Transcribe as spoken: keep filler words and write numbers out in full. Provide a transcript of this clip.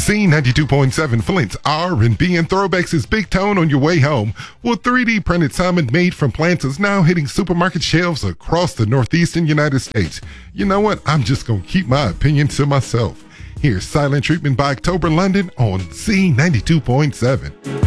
Z ninety-two point seven Flint's R and B and throwbacks is Big Tone on your way home. Well, three D printed salmon made from plants is now hitting supermarket shelves across the northeastern United States. You know what? I'm just going to keep my opinion to myself. Here's Silent Treatment by October London on Z ninety-two point seven.